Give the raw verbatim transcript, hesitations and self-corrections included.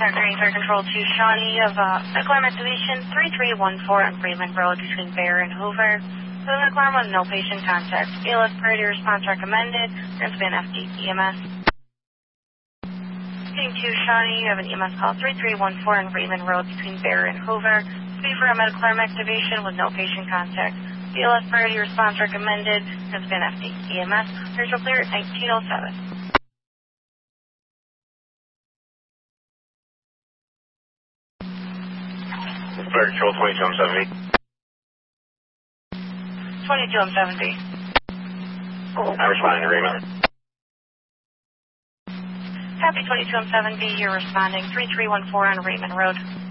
Secretary Fire Control to Shawnee of uh, medical alarm activation three three one four on Freeman Road between Bear and Hoover. So the medical alarm with no patient contact. A L S priority response recommended. There's been F D E M S. Getting to Shawnee, you have an E M S call three three one four on Freeman Road between Bear and Hoover. Speed for a medical alarm activation with no patient contact. A L S priority response recommended. There's been F D E M S. Visual clear at nineteen oh seven. Fire Control twenty-two M seven B. twenty-two M seven B. I respond in agreement. Copy twenty-two M seven B, you're responding three three one four on Raymond Road.